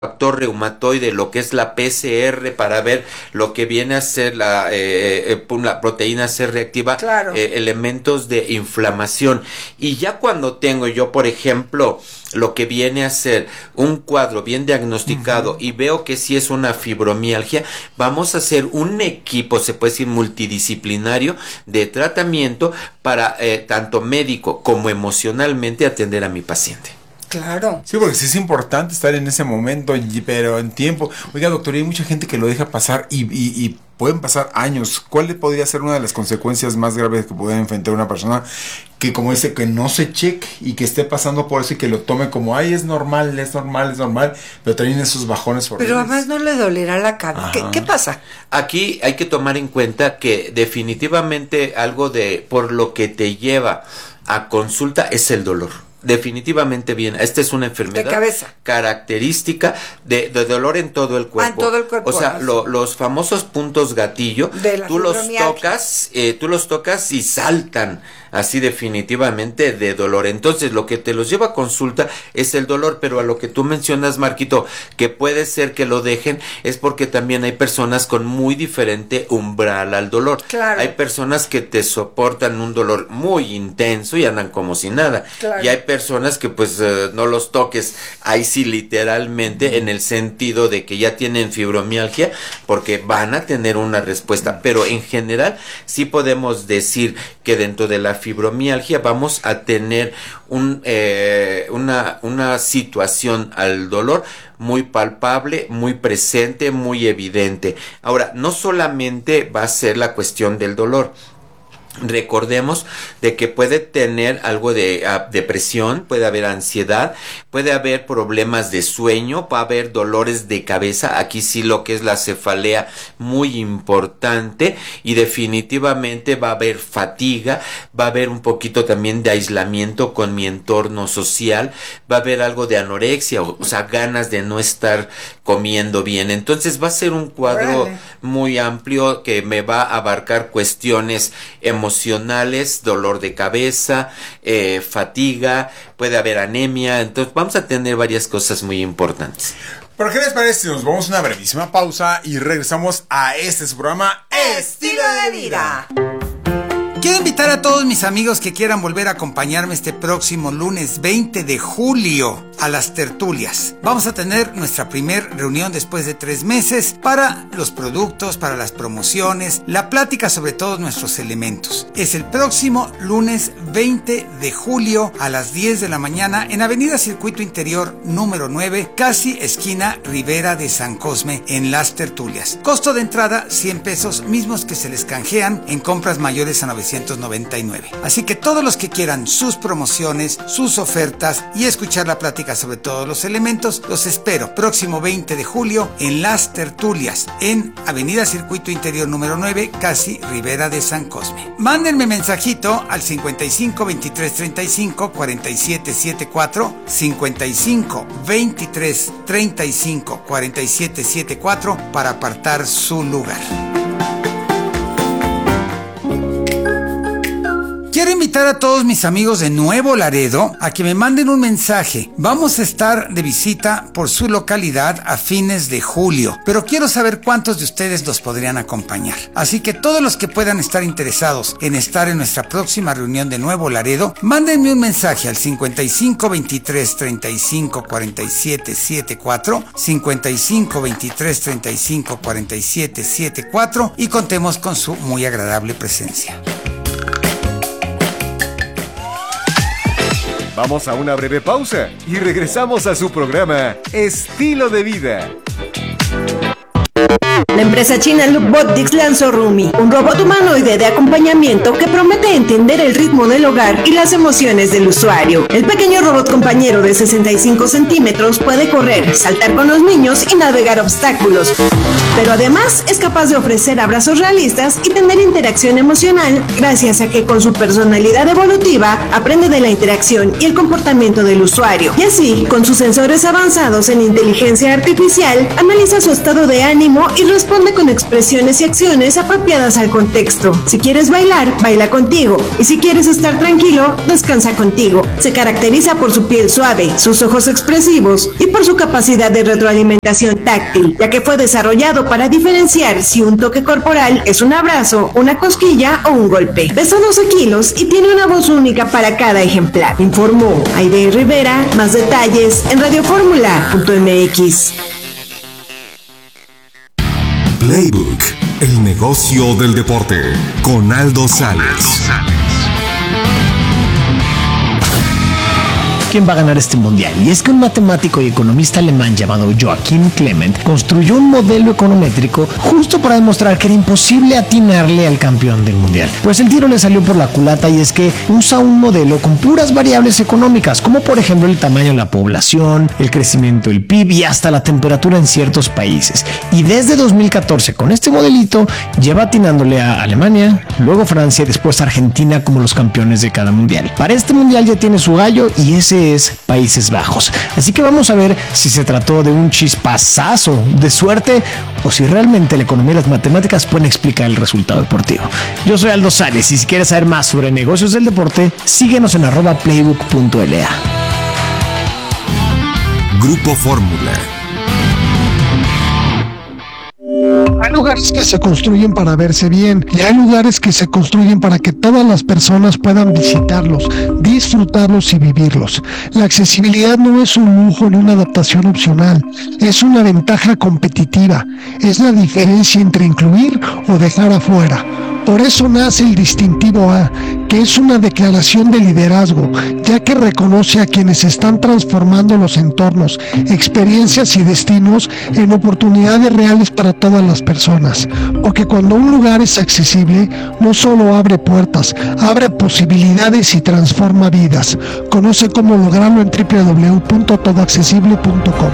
factor reumatoide, lo que es la PCR, para ver lo que viene a ser la proteína C reactiva, claro, elementos de inflamación. Y ya cuando tengo yo, por ejemplo, lo que viene a ser un cuadro bien diagnosticado, y veo que sí es una fibromialgia, vamos a hacer un equipo, se puede decir multidisciplinario, de tratamiento para tanto médico como emocionalmente atender a mi paciente. Claro. Sí, porque sí es importante estar en ese momento, pero en tiempo. Oiga, doctor, hay mucha gente que lo deja pasar y pueden pasar años. ¿Cuál podría ser una de las consecuencias más graves que puede enfrentar una persona que, como dice, que no se cheque y que esté pasando por eso y que lo tome como, ay, es normal, pero también esos bajones horribles? Pero además no le dolerá la cabeza. ¿Qué pasa? Aquí hay que tomar en cuenta que definitivamente algo por lo que te lleva a consulta es el dolor. Definitivamente bien, esta es una enfermedad de cabeza, característica de dolor en todo el cuerpo. En todo el cuerpo. O sea, los famosos puntos gatillo, tú los tocas y saltan, así definitivamente de dolor. Entonces, lo que te los lleva a consulta es el dolor, pero a lo que tú mencionas, Marquito, que puede ser que lo dejen, es porque también hay personas con muy diferente umbral al dolor. Claro. Hay personas que te soportan un dolor muy intenso y andan como si nada. Claro. Y hay personas que pues no los toques, ahí sí literalmente, en el sentido de que ya tienen fibromialgia, porque van a tener una respuesta, pero en general sí podemos decir que dentro de la fibromialgia vamos a tener una situación al dolor muy palpable, muy presente, muy evidente. Ahora, no solamente va a ser la cuestión del dolor. Recordemos de que puede tener algo de depresión, puede haber ansiedad, puede haber problemas de sueño, va a haber dolores de cabeza, aquí sí lo que es la cefalea muy importante, y definitivamente va a haber fatiga, va a haber un poquito también de aislamiento con mi entorno social, va a haber algo de anorexia, o sea, ganas de no estar comiendo bien. Entonces va a ser un cuadro muy amplio que me va a abarcar cuestiones emocionales, dolor de cabeza, fatiga, puede haber anemia. Entonces vamos a tener varias cosas muy importantes. ¿Pero qué les parece si nos vamos a una brevísima pausa y regresamos a su programa Estilo de Vida? Quiero invitar a todos mis amigos que quieran volver a acompañarme este próximo lunes 20 de julio a las tertulias. Vamos a tener nuestra primer reunión después de 3 meses para los productos, para las promociones, la plática sobre todos nuestros elementos. Es el próximo lunes 20 de julio a las 10 de la mañana en Avenida Circuito Interior número 9, casi esquina Ribera de San Cosme, en las tertulias. Costo de entrada 100 pesos, mismos que se les canjean en compras mayores a 999. Así que todos los que quieran sus promociones, sus ofertas y escuchar la plática sobre todos los elementos, los espero próximo 20 de julio en las tertulias en Avenida Circuito Interior número 9, casi Ribera de San Cosme. Mándenme mensajito al 55 23 35 47 74, 55 23 35 47 74 para apartar su lugar. Quiero invitar a todos mis amigos de Nuevo Laredo a que me manden un mensaje. Vamos a estar de visita por su localidad a fines de julio, pero quiero saber cuántos de ustedes nos podrían acompañar. Así que todos los que puedan estar interesados en estar en nuestra próxima reunión de Nuevo Laredo, mándenme un mensaje al 55 23 35 47 74, 55 23 35 47 74 y contemos con su muy agradable presencia. Vamos a una breve pausa y regresamos a su programa Estilo de Vida. La empresa china Lookbotics lanzó Rumi, un robot humanoide de acompañamiento que promete entender el ritmo del hogar y las emociones del usuario. El pequeño robot compañero de 65 centímetros puede correr, saltar con los niños y navegar obstáculos, pero además es capaz de ofrecer abrazos realistas y tener interacción emocional gracias a que con su personalidad evolutiva aprende de la interacción y el comportamiento del usuario. Y así, con sus sensores avanzados en inteligencia artificial, analiza su estado de ánimo y responde con expresiones y acciones apropiadas al contexto. Si quieres bailar, baila contigo. Y si quieres estar tranquilo, descansa contigo. Se caracteriza por su piel suave, sus ojos expresivos y por su capacidad de retroalimentación táctil, ya que fue desarrollado para diferenciar si un toque corporal es un abrazo, una cosquilla o un golpe. Pesa 12 kilos y tiene una voz única para cada ejemplar. Informó Aide Rivera. Más detalles en radioformula.mx. Playbook, el negocio del deporte, con Aldo Sales. ¿Quién va a ganar este mundial? Y es que un matemático y economista alemán llamado Joachim Clement construyó un modelo econométrico justo para demostrar que era imposible atinarle al campeón del mundial. Pues el tiro le salió por la culata, y es que usa un modelo con puras variables económicas, como por ejemplo el tamaño de la población, el crecimiento del PIB y hasta la temperatura en ciertos países. Y desde 2014 con este modelito lleva atinándole a Alemania, luego Francia y después Argentina como los campeones de cada mundial. Para este mundial ya tiene su gallo, y ese es Países Bajos. Así que vamos a ver si se trató de un chispazazo de suerte o si realmente la economía y las matemáticas pueden explicar el resultado deportivo. Yo soy Aldo Sales, y si quieres saber más sobre negocios del deporte, síguenos en @playbook.la. Grupo Fórmula. Hay lugares que se construyen para verse bien, y hay lugares que se construyen para que todas las personas puedan visitarlos, disfrutarlos y vivirlos. La accesibilidad no es un lujo ni una adaptación opcional, es una ventaja competitiva, es la diferencia entre incluir o dejar afuera. Por eso nace el distintivo A, que es una declaración de liderazgo, ya que reconoce a quienes están transformando los entornos, experiencias y destinos en oportunidades reales para todas las personas. Porque cuando un lugar es accesible, no solo abre puertas, abre posibilidades y transforma vidas. Conoce cómo lograrlo en www.todoaccesible.com.